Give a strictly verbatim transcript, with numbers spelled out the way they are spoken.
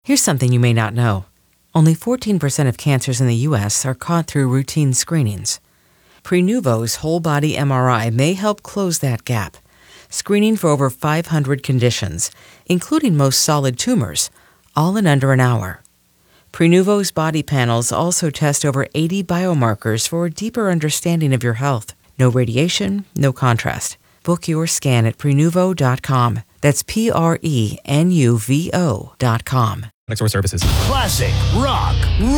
Here's something you may not know. Only fourteen percent of cancers in the U S are caught through routine screenings. Prenuvo's whole-body M R I may help close that gap, screening for over five hundred conditions, including most solid tumors, all in under an hour. Prenuvo's body panels also test over eighty biomarkers for a deeper understanding of your health. No radiation, no contrast. Book your scan at Prenuvo dot com. That's P R E N U V O dot com. Next door services. Classic rock.